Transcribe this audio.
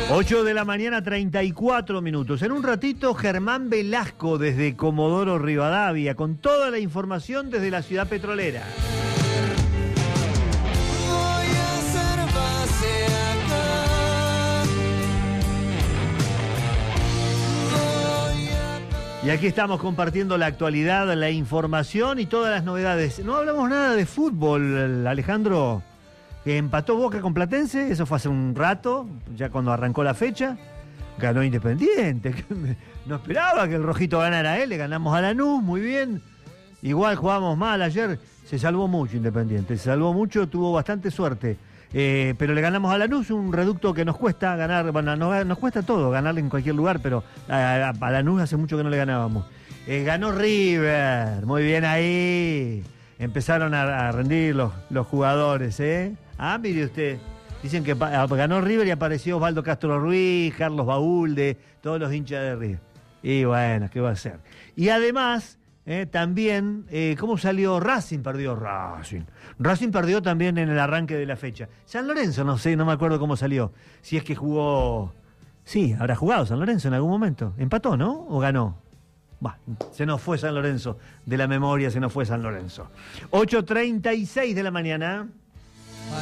8 de la mañana, 34 minutos. En un ratito, Germán Velasco desde Comodoro Rivadavia, con toda la información desde la ciudad petrolera. Voy a hacer base acá. Y aquí estamos compartiendo la actualidad, la información y todas las novedades. No hablamos nada de fútbol, Alejandro. Que empató Boca con Platense, eso fue hace un rato, ya cuando arrancó la fecha. Ganó Independiente. No esperaba que el Rojito ganara, le ganamos a Lanús, muy bien. Igual jugamos mal ayer, se salvó mucho Independiente, se salvó mucho, tuvo bastante suerte. Pero le ganamos a Lanús, un reducto que nos cuesta ganar, bueno, nos cuesta todo, ganarle en cualquier lugar, pero a Lanús hace mucho que no le ganábamos. Ganó River, muy bien ahí. Empezaron a rendir los jugadores, Ah, mire usted, dicen que ganó River y apareció Osvaldo Castro Ruiz, Carlos Baúlde, todos los hinchas de River. Y bueno, ¿qué va a hacer? Y además, también, ¿cómo salió? Racing perdió. Racing perdió también en el arranque de la fecha. San Lorenzo, no sé, no me acuerdo cómo salió. Si es que jugó... Sí, habrá jugado San Lorenzo en algún momento. ¿Empató, no? ¿O ganó? Bah, se nos fue San Lorenzo. De la memoria se nos fue San Lorenzo. 8:36 de la mañana.